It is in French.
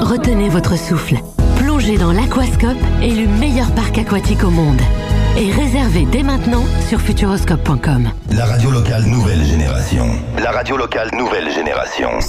Retenez votre souffle. Plongez dans l'Aquascope, élu meilleur parc aquatique au monde. Et réservez dès maintenant sur futuroscope.com. La radio locale nouvelle génération. La radio locale nouvelle génération.